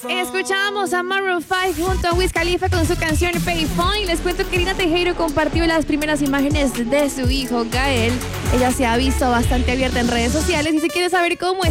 Escuchamos a Maroon 5 junto a Wiz Khalifa con su canción Payphone. Y les cuento que Irina Tejero compartió las primeras imágenes de su hijo Gael. Ella se ha visto bastante abierta en redes sociales y si quiere saber cómo